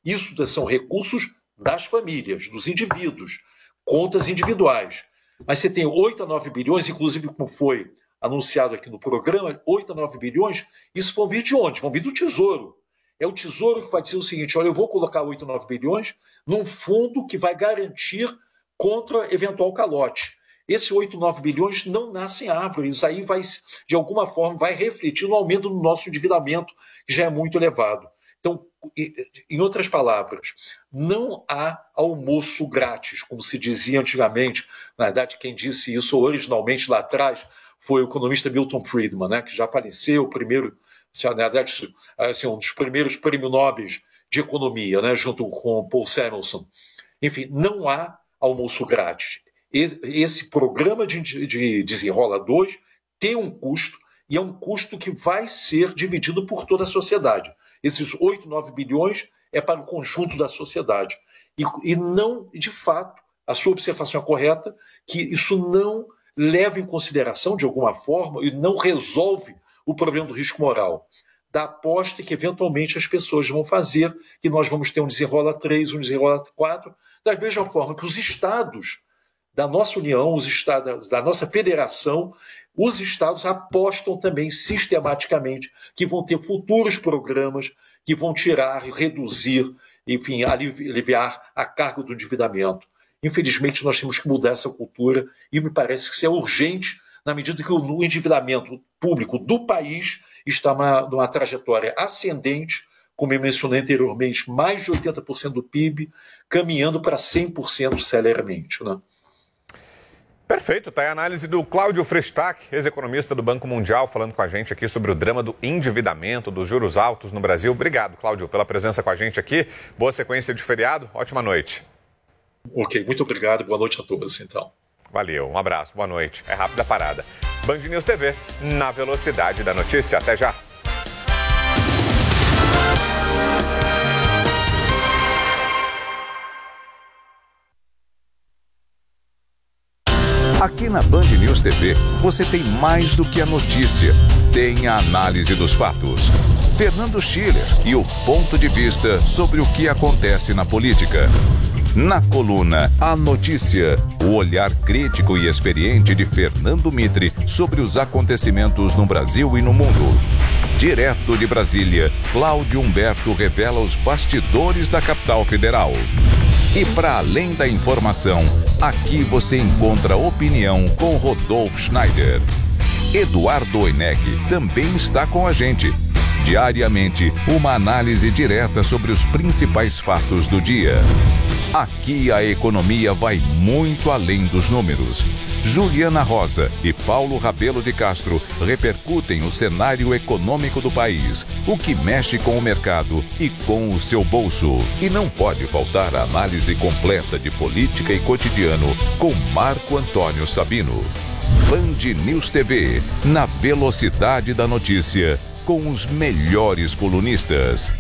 Isso são recursos das famílias, dos indivíduos, contas individuais. Mas você tem 8 a 9 bilhões, inclusive como foi anunciado aqui no programa, 8 a 9 bilhões, isso vão vir de onde? Vão vir do Tesouro. É o Tesouro que vai dizer o seguinte, olha, eu vou colocar 8 a 9 bilhões num fundo que vai garantir contra eventual calote. Esses 8, 9 bilhões não nascem árvores, isso aí vai, de alguma forma, vai refletir no aumento do nosso endividamento, que já é muito elevado. Então, em outras palavras, não há almoço grátis, como se dizia antigamente. Na verdade, quem disse isso originalmente lá atrás foi o economista Milton Friedman, né, que já faleceu, na verdade, assim, um dos primeiros prêmios Nobel de economia, né, junto com Paul Samuelson. Enfim, não há almoço grátis. Esse programa de Desenrola 2 tem um custo, e é um custo que vai ser dividido por toda a sociedade. Esses 8, 9 bilhões é para o conjunto da sociedade. E não, de fato, a sua observação é correta, que isso não leva em consideração, de alguma forma, e não resolve o problema do risco moral, da aposta que, eventualmente, as pessoas vão fazer, que nós vamos ter um Desenrola 3, um Desenrola 4, da mesma forma que os estados da nossa União, os estados da nossa federação, os estados apostam também sistematicamente que vão ter futuros programas que vão tirar, reduzir, enfim, aliviar a carga do endividamento. Infelizmente, nós temos que mudar essa cultura e me parece que isso é urgente na medida que o endividamento público do país está numa trajetória ascendente, como eu mencionei anteriormente, mais de 80% do PIB, caminhando para 100% celeramente, né? Perfeito, está aí a análise do Cláudio Frestac, ex-economista do Banco Mundial, falando com a gente aqui sobre o drama do endividamento, dos juros altos no Brasil. Obrigado, Cláudio, pela presença com a gente aqui. Boa sequência de feriado, ótima noite. Ok, muito obrigado, boa noite a todos, então. Valeu, um abraço, boa noite. É Rápida Parada. Band News TV, na velocidade da notícia. Até já. Aqui na Band News TV, você tem mais do que a notícia. Tem a análise dos fatos. Fernando Schiller e o ponto de vista sobre o que acontece na política. Na coluna A Notícia, o olhar crítico e experiente de Fernando Mitre sobre os acontecimentos no Brasil e no mundo. Direto de Brasília, Cláudio Humberto revela os bastidores da capital federal. E para além da informação, aqui você encontra opinião com Rodolfo Schneider. Eduardo Oineg também está com a gente. Diariamente, uma análise direta sobre os principais fatos do dia. Aqui a economia vai muito além dos números. Juliana Rosa e Paulo Rabelo de Castro repercutem o cenário econômico do país, o que mexe com o mercado e com o seu bolso. E não pode faltar a análise completa de política e cotidiano com Marco Antônio Sabino. Band News TV, na velocidade da notícia, com os melhores colunistas.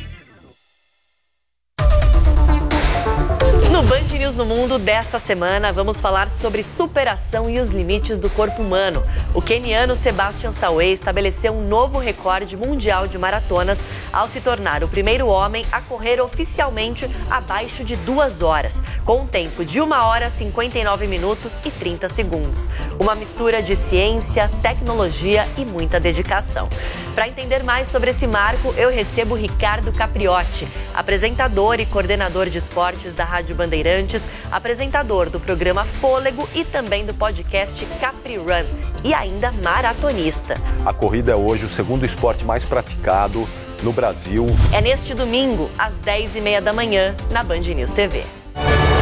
No Band News no Mundo desta semana, vamos falar sobre superação e os limites do corpo humano. O queniano Sebastian Sawe estabeleceu um novo recorde mundial de maratonas ao se tornar o primeiro homem a correr oficialmente abaixo de 2 horas, com um tempo de 1 hora, 59 minutos e 30 segundos. Uma mistura de ciência, tecnologia e muita dedicação. Para entender mais sobre esse marco, eu recebo Ricardo Capriotti, apresentador e coordenador de esportes da Rádio Bandeirantes, apresentador do programa Fôlego e também do podcast Capri Run, e ainda maratonista. A corrida é hoje o segundo esporte mais praticado no Brasil. É neste domingo, às 10h30 da manhã, na Band News TV.